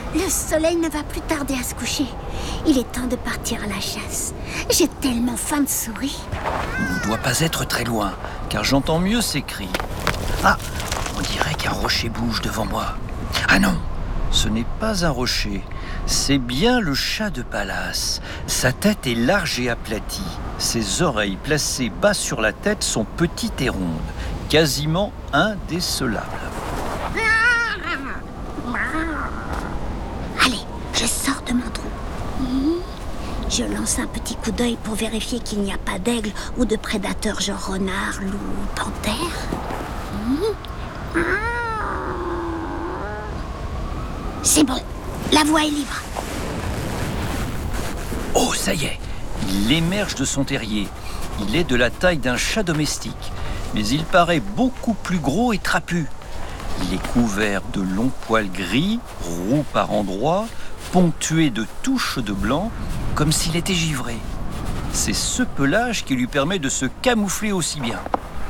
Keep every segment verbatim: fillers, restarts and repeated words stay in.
Le soleil ne va plus tarder à se coucher. Il est temps de partir à la chasse. J'ai tellement faim de souris. On ne doit pas être très loin, car j'entends mieux ces cris. Ah, on dirait qu'un rocher bouge devant moi. Ah non, ce n'est pas un rocher. C'est bien le chat de palace. Sa tête est large et aplatie. Ses oreilles placées bas sur la tête sont petites et rondes, quasiment indécelables. Allez, je sors de mon trou. Je lance un petit coup d'œil pour vérifier qu'il n'y a pas d'aigle ou de prédateurs genre renard, loup, panthère. C'est bon, la voie est libre. Oh, ça y est, il émerge de son terrier. Il est de la taille d'un chat domestique, mais il paraît beaucoup plus gros et trapu. Il est couvert de longs poils gris, roux par endroits, ponctués de touches de blanc, comme s'il était givré. C'est ce pelage qui lui permet de se camoufler aussi bien.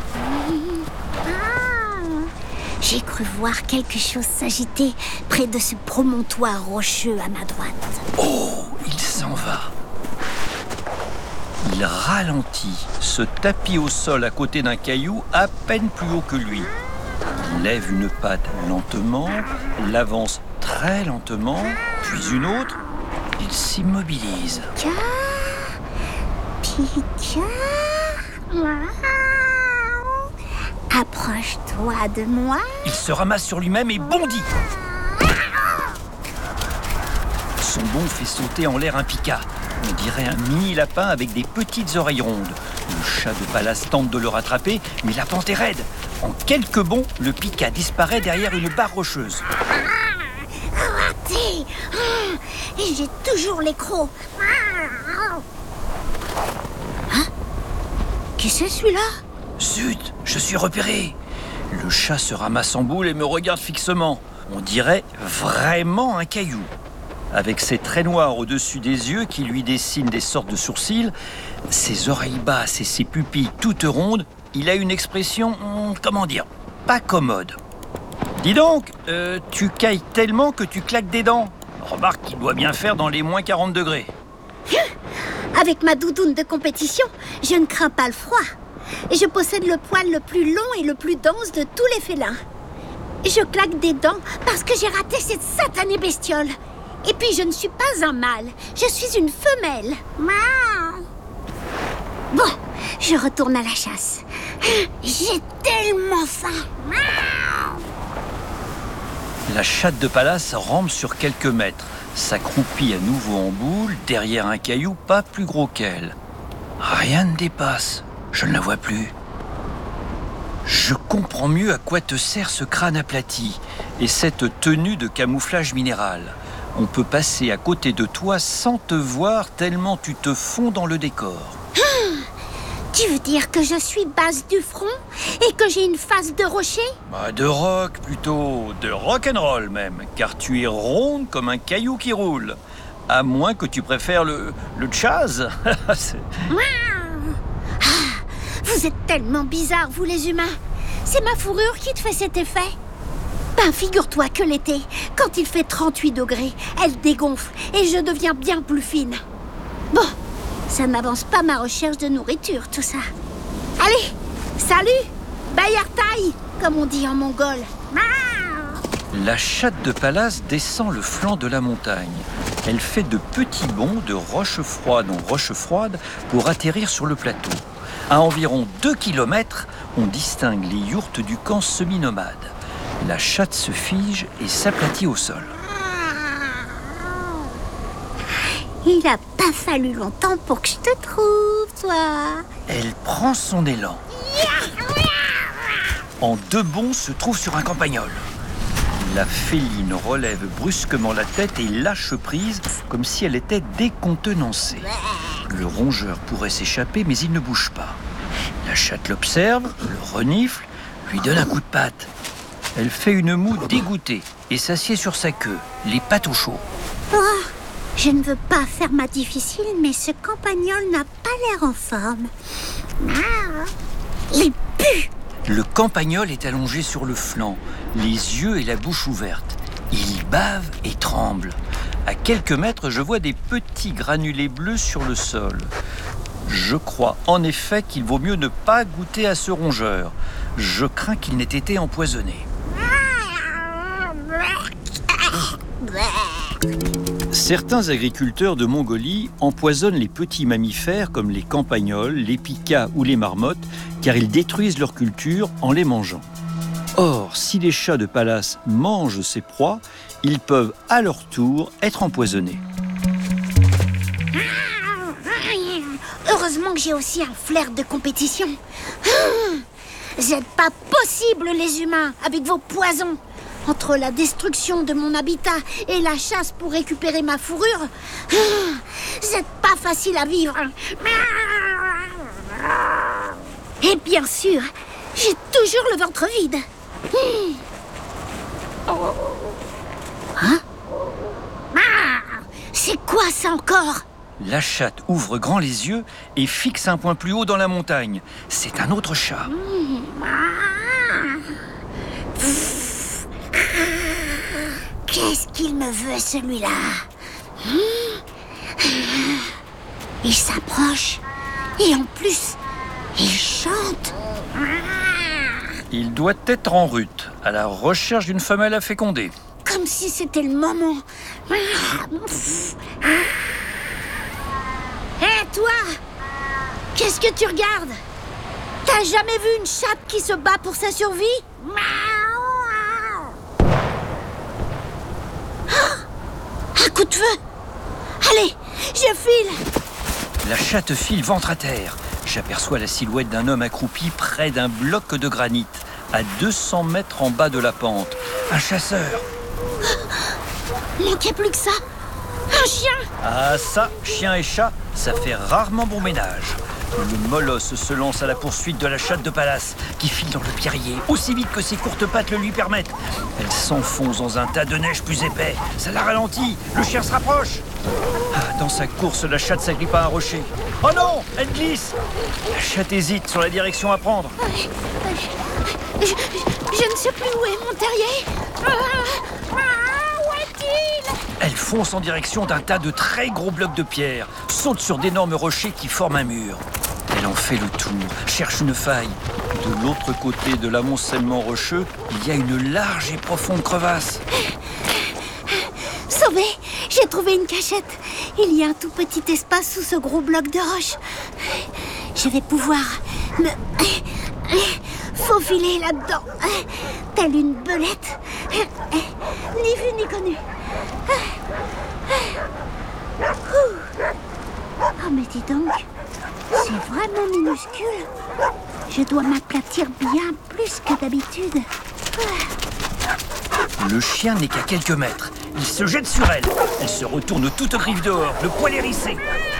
J'ai cru voir quelque chose s'agiter près de ce promontoire rocheux à ma droite. Oh, il s'en va. Il ralentit, se tapit au sol à côté d'un caillou à peine plus haut que lui. Il lève une patte lentement, l'avance très lentement, puis une autre. Il s'immobilise. Pika, Pika, approche-toi de moi. Il se ramasse sur lui-même et bondit. Son bond fait sauter en l'air un pika. On dirait un mini lapin avec des petites oreilles rondes. Le chat de palace tente de le rattraper, mais la pente est raide. En quelques bonds, le pika disparaît derrière une barre rocheuse. Raté. Et j'ai toujours les crocs. Hein? Qui c'est celui-là? Zut, je suis repéré. Le chat se ramasse en boule et me regarde fixement. On dirait vraiment un caillou. Avec ses traits noirs au-dessus des yeux qui lui dessinent des sortes de sourcils, ses oreilles basses et ses pupilles toutes rondes, il a une expression, comment dire, pas commode. Dis donc, euh, tu cailles tellement que tu claques des dents. Remarque qu'il doit bien faire dans les moins quarante degrés. Avec ma doudoune de compétition, je ne crains pas le froid. Et je possède le poil le plus long et le plus dense de tous les félins. Je claque des dents parce que j'ai raté cette satanée bestiole. Et puis je ne suis pas un mâle, je suis une femelle. Bon, je retourne à la chasse. J'ai tellement faim. La chatte de palace rampe sur quelques mètres, s'accroupit à nouveau en boule derrière un caillou pas plus gros qu'elle. Rien ne dépasse, je ne la vois plus. Je comprends mieux à quoi te sert ce crâne aplati et cette tenue de camouflage minéral. On peut passer à côté de toi sans te voir tellement tu te fonds dans le décor. Tu veux dire que je suis basse du front et que j'ai une face de rocher? Bah, de rock plutôt, de rock'n'roll même, car tu es ronde comme un caillou qui roule. À moins que tu préfères le, le jazz. C'est... Ah, vous êtes tellement bizarres, vous les humains. C'est ma fourrure qui te fait cet effet. Ben, figure-toi que l'été, quand il fait trente-huit degrés, elle dégonfle et je deviens bien plus fine. Bon, ça n'avance pas ma recherche de nourriture, tout ça. Allez, salut, Bayartaï, comme on dit en mongol. La chatte de palace descend le flanc de la montagne. Elle fait de petits bonds de roche froide en roche froide pour atterrir sur le plateau. À environ deux kilomètres, on distingue les yourtes du camp semi-nomade. La chatte se fige et s'aplatit au sol. Il n'a pas fallu longtemps pour que je te trouve, toi. Elle prend son élan. En deux bonds, se trouve sur un campagnol. La féline relève brusquement la tête et lâche prise comme si elle était décontenancée. Le rongeur pourrait s'échapper, mais il ne bouge pas. La chatte l'observe, le renifle, lui donne un coup de patte. Elle fait une moue dégoûtée et s'assied sur sa queue, les pattes au chaud. Oh, je ne veux pas faire ma difficile, mais ce campagnol n'a pas l'air en forme. Il pue. Le campagnol est allongé sur le flanc, les yeux et la bouche ouverts. Il bave et tremble. À quelques mètres, je vois des petits granulés bleus sur le sol. Je crois en effet qu'il vaut mieux ne pas goûter à ce rongeur. Je crains qu'il n'ait été empoisonné. Certains agriculteurs de Mongolie empoisonnent les petits mammifères comme les campagnols, les pikas ou les marmottes, car ils détruisent leur culture en les mangeant. Or, si les chats de palace mangent ces proies, ils peuvent à leur tour être empoisonnés. Heureusement que j'ai aussi un flair de compétition. Vous n'êtes pas possible, les humains, avec vos poisons. Entre la destruction de mon habitat et la chasse pour récupérer ma fourrure, vous n'êtes pas facile à vivre. Et bien sûr, j'ai toujours le ventre vide. Hein? C'est quoi ça encore? La chatte ouvre grand les yeux et fixe un point plus haut dans la montagne. C'est un autre chat. Qu'est-ce qu'il me veut, celui-là? Il s'approche et en plus, il chante. Il doit être en route, à la recherche d'une femelle à féconder. Comme si c'était le moment. Hé, toi! Qu'est-ce que tu regardes? T'as jamais vu une chatte qui se bat pour sa survie? Un coup de feu! Allez, je file! La chatte file ventre à terre. J'aperçois la silhouette d'un homme accroupi près d'un bloc de granit, à deux cents mètres en bas de la pente. Un chasseur. Manquait plus que ça! Un chien! Ah ça, chien et chat, ça fait rarement bon ménage. Le molosse se lance à la poursuite de la chatte de palace, qui file dans le pierrier, aussi vite que ses courtes pattes le lui permettent. Elle s'enfonce dans un tas de neige plus épais. Ça la ralentit, le chien se rapproche. Ah, dans sa course, la chatte s'agrippe à un rocher. Oh non, elle glisse. La chatte hésite sur la direction à prendre. Je, je, je ne sais plus où est mon terrier. Ah, ah, où est-il? Elle fonce en direction d'un tas de très gros blocs de pierre, saute sur d'énormes rochers qui forment un mur. Elle en fait le tour, cherche une faille. De l'autre côté de l'amoncellement rocheux, il y a une large et profonde crevasse. Sauvé, j'ai trouvé une cachette. Il y a un tout petit espace sous ce gros bloc de roche. Je vais pouvoir me faufiler là-dedans, telle une belette. Ni vu ni connu. Oh, mais dis donc, c'est vraiment minuscule. Je dois m'aplatir bien plus que d'habitude. Le chien n'est qu'à quelques mètres. Il se jette sur elle. Elle se retourne toute griffe dehors, le poil hérissé.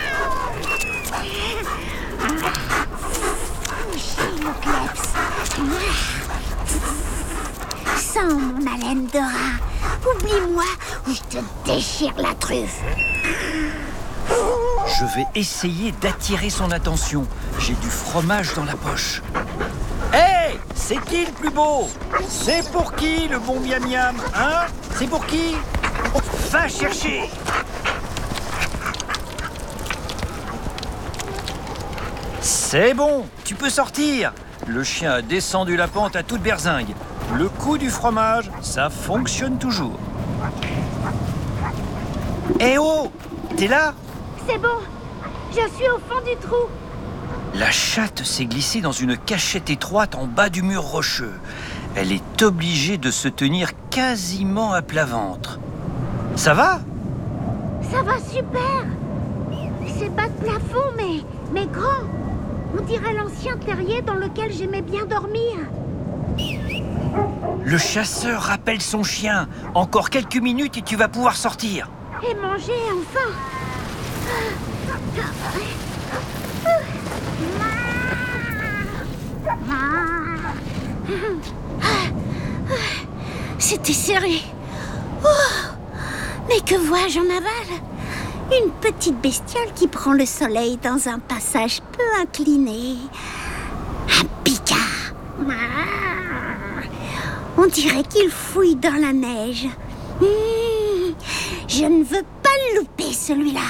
Sens mon haleine de rat. Oublie-moi ou je te déchire la truffe. Je vais essayer d'attirer son attention. J'ai du fromage dans la poche. Hé, hey, c'est qui le plus beau? C'est pour qui le bon miam miam? Hein? C'est pour qui? Va chercher! C'est bon, tu peux sortir. Le chien a descendu la pente à toute berzingue. Le coup du fromage, ça fonctionne toujours. Eh oh, t'es là? C'est bon, je suis au fond du trou. La chatte s'est glissée dans une cachette étroite en bas du mur rocheux. Elle est obligée de se tenir quasiment à plat ventre. Ça va? Ça va super. C'est pas de plafond, mais, mais grand. On dirait l'ancien terrier dans lequel j'aimais bien dormir. Le chasseur rappelle son chien. Encore quelques minutes et tu vas pouvoir sortir. Et manger, enfin. C'était serré. Oh, mais que vois-je en aval? Une petite bestiole qui prend le soleil dans un passage peu incliné. Un pika. On dirait qu'il fouille dans la neige. Mmh, je ne veux pas le louper, celui-là.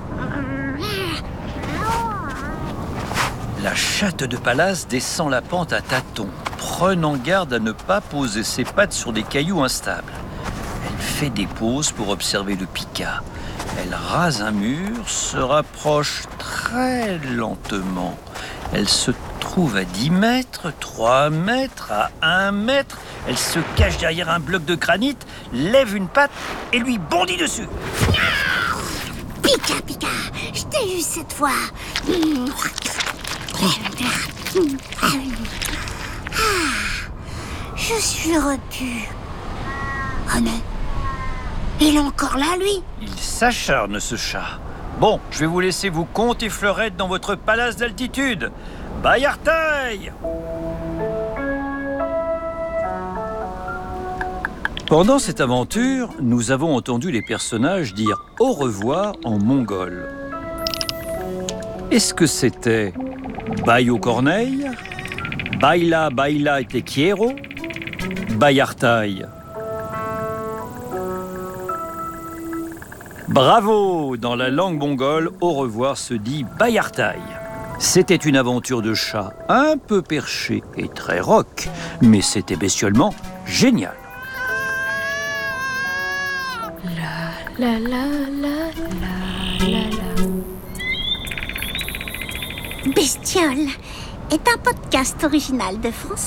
La chatte de Pallas descend la pente à tâtons, prenant garde à ne pas poser ses pattes sur des cailloux instables. Elle fait des pauses pour observer le Pika. Elle rase un mur, se rapproche très lentement. Elle se trouve à dix mètres, trois mètres, à un mètre. Elle se cache derrière un bloc de granit, lève une patte et lui bondit dessus. Pika, Pika, je t'ai eu cette fois. Je suis repu. Oh non, il est encore là, lui. Il s'acharne, ce chat. Bon, je vais vous laisser vous compter fleurettes dans votre palace d'altitude. Bayartaï! Pendant cette aventure, nous avons entendu les personnages dire au revoir en mongol. Est-ce que c'était Bayo Corneille, Baila Baila te quiero, Bayartaï? Bravo! Dans la langue mongole, au revoir se dit Bayartaï. C'était une aventure de chat un peu perché et très rock, mais c'était bestiolement génial. La la la la la la. Bestiole est un podcast original de France